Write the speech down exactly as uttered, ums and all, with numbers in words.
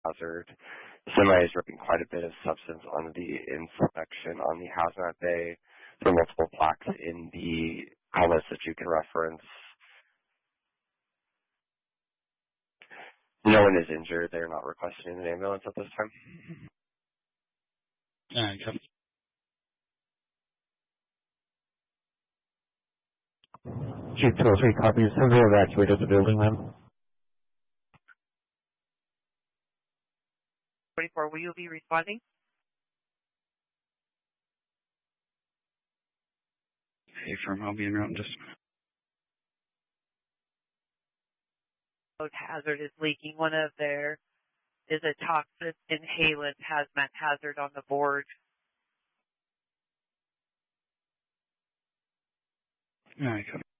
hazard. Semi is ripping quite a bit of substance on the inspection on the hazmat bay. There are multiple plaques in the comments that you can reference. No one is injured. They're not requesting an ambulance at this time. Uh, copy. Chief two oh three copies. Have they evacuated the building then? twenty-four, will you be responding? Hey, firm, I'll be en route in just a minute. Hazard is leaking. One of there is a toxic inhalant hazmat hazard on the board. All right, copy.